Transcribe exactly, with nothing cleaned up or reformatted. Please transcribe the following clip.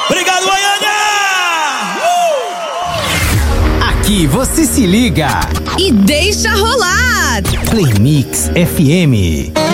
Obrigado, Goiânia! Uh! Aqui você se liga e deixa rolar. Play Mix F M.